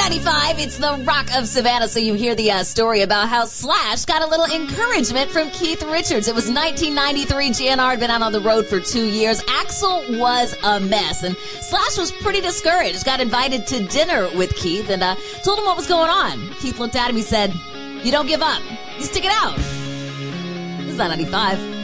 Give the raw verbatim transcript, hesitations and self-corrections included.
ninety-five, it's the Rock of Savannah. So you hear the uh, story about how Slash got a little encouragement from Keith Richards. It was nineteen ninety-three. G N R had been out on the road for two years. Axl was a mess, and Slash was pretty discouraged. Got invited to dinner with Keith and uh, told him what was going on. Keith looked at him. He said, "You don't give up. You stick it out." This is ninety-five.